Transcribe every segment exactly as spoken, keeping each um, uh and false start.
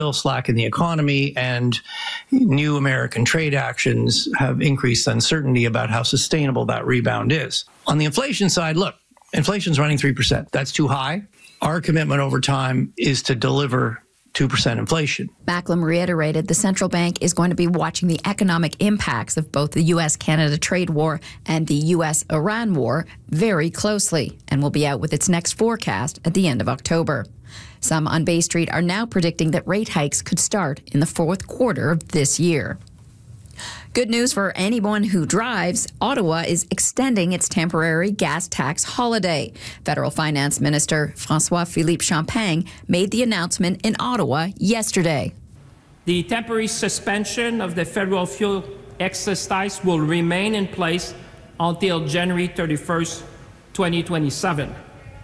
slack in the economy and new American trade actions have increased uncertainty about how sustainable that rebound is. On the inflation side, look, inflation's running three percent. That's too high. Our commitment over time is to deliver two percent inflation. Macklem reiterated the central bank is going to be watching the economic impacts of both the U S Canada trade war and the U S Iran war very closely and will be out with its next forecast at the end of October. Some on Bay Street are now predicting that rate hikes could start in the fourth quarter of this year. Good news for anyone who drives. Ottawa is extending its temporary gas tax holiday. Federal Finance Minister François-Philippe Champagne made the announcement in Ottawa yesterday. The temporary suspension of the federal fuel excise tax will remain in place until January thirty-first, twenty twenty-seven.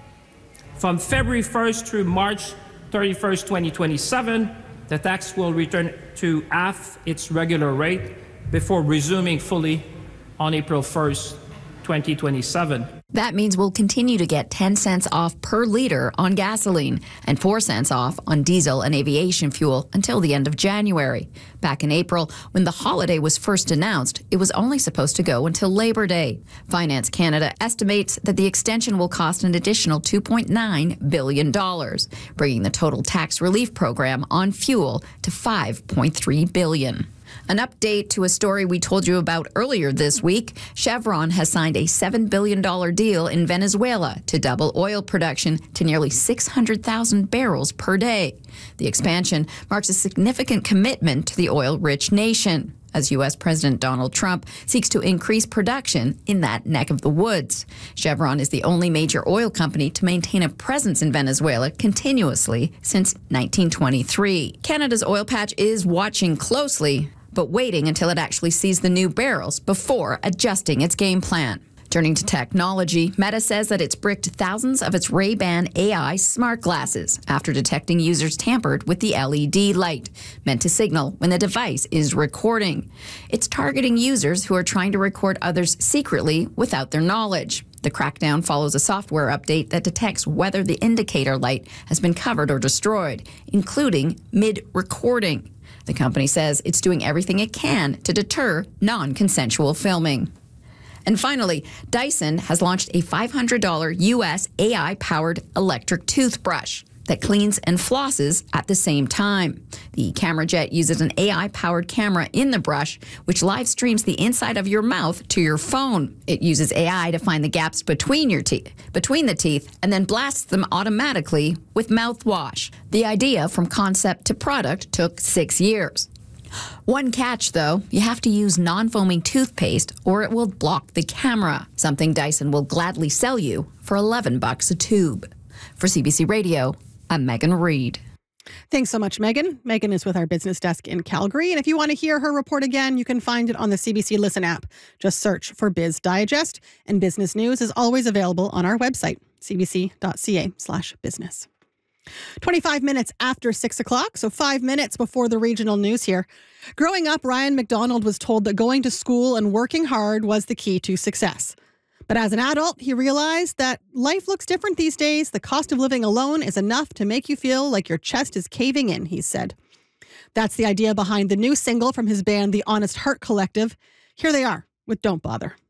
From February first through March thirty-first, twenty twenty-seven, the tax will return to half its regular rate before resuming fully on April first, twenty twenty-seven. That means we'll continue to get ten cents off per litre on gasoline and four cents off on diesel and aviation fuel until the end of January. Back in April, when the holiday was first announced, it was only supposed to go until Labor Day. Finance Canada estimates that the extension will cost an additional two point nine billion dollars, bringing the total tax relief program on fuel to five point three billion dollars. An update to a story we told you about earlier this week. Chevron has signed a seven billion dollars deal in Venezuela to double oil production to nearly six hundred thousand barrels per day. The expansion marks a significant commitment to the oil-rich nation, as U S President Donald Trump seeks to increase production in that neck of the woods. Chevron is the only major oil company to maintain a presence in Venezuela continuously since nineteen twenty-three. Canada's oil patch is watching closely, but waiting until it actually sees the new barrels before adjusting its game plan. Turning to technology, Meta says that it's bricked thousands of its Ray-Ban A I smart glasses after detecting users tampered with the L E D light, meant to signal when the device is recording. It's targeting users who are trying to record others secretly without their knowledge. The crackdown follows a software update that detects whether the indicator light has been covered or destroyed, including mid-recording. The company says it's doing everything it can to deter non-consensual filming. And finally, Dyson has launched a five hundred dollars U S A I-powered electric toothbrush that cleans and flosses at the same time. The Camera Jet uses an A I-powered camera in the brush, which live streams the inside of your mouth to your phone. It uses A I to find the gaps between your teeth, between the teeth, and then blasts them automatically with mouthwash. The idea from concept to product took six years. One catch, though, you have to use non-foaming toothpaste or it will block the camera, something Dyson will gladly sell you for eleven bucks a tube. For C B C Radio, I'm Megan Reid. Thanks so much, Megan. Megan is with our business desk in Calgary. And if you want to hear her report again, you can find it on the C B C Listen app. Just search for Biz Digest. And business news is always available on our website, cbc.ca slash business. twenty-five minutes after six o'clock, so five minutes before the regional news here. Growing up, Ryan McDonald was told that going to school and working hard was the key to success. But as an adult, he realized that life looks different these days. The cost of living alone is enough to make you feel like your chest is caving in, he said. That's the idea behind the new single from his band, the Honest Heart Collective. Here they are with Don't Bother.